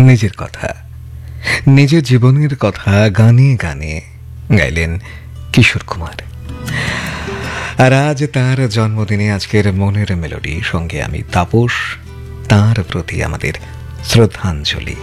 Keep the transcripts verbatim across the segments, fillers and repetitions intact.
নিজের কথা, নিজের জীবনের কথা গানে গানে গাইলেন কিশোর কুমার। আর আজ তার জন্মদিনে আজকের মনের মেলোডি সঙ্গে আমি তাপস, তার প্রতি আমাদের শ্রদ্ধাঞ্জলি।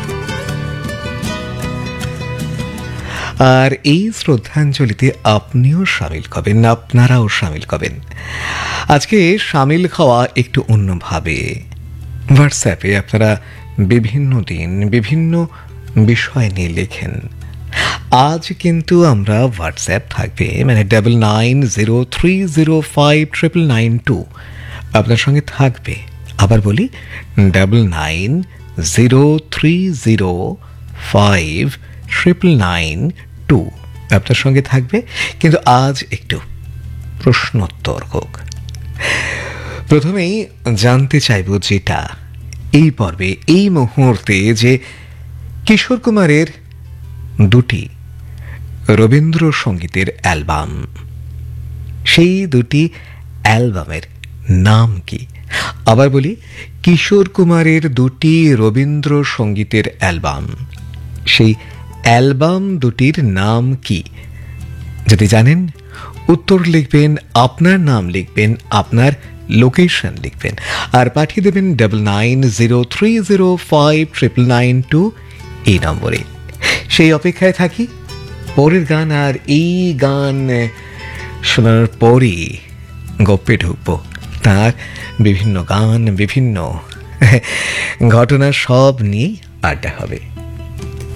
আর এই শ্রদ্ধাঞ্জলিতে আপনিও সামিল হবেন, আপনারাও সামিল হবেন। আজকে সামিল হওয়া একটু অন্যভাবে। হোয়াটসঅ্যাপে আপনারা বিভিন্ন দিন বিভিন্ন বিষয় নিয়ে লেখেন। আজ কিন্তু আমরা হোয়াটসঅ্যাপ থাকবে, মানে double nine zero three zero five triple nine two আপনার সঙ্গে থাকবে। আবার বলি, double nine zero three zero five triple nine two আপনার সঙ্গে থাকবে। কিন্তু আজ একটু প্রশ্নোত্তর হোক। প্রথমেই জানতে চাইব যেটা এই পর্বে এই মুহূর্তে, যে কিশোর কুমারের দুটি রবীন্দ্রসঙ্গীতের অ্যালবাম, সেই দুটি অ্যালবামের নাম কি? আবার বলি, কিশোর কুমারের দুটি রবীন্দ্রসঙ্গীতের অ্যালবাম, সেই অ্যালবাম দুটির নাম কি? যদি জানেন, উত্তর লিখবেন, আপনার নাম লিখবেন, আপনার লোকেশন লিখবেন, আর পাঠিয়ে দেবেন double nine zero three zero five triple nine two এই নম্বরে। সেই অপেক্ষায় থাকি পরের গান। আর এই গান শোনার পরই গপ্পে ঢুকবো তার বিভিন্ন গান, বিভিন্ন ঘটনা সব নিয়ে আড্ডা হবে।